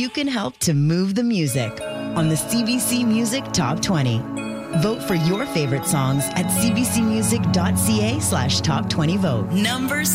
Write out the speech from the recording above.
you can help to move the music on the CBC Music Top 20. Vote for your favorite songs at cbcmusic.ca/top20vote. Number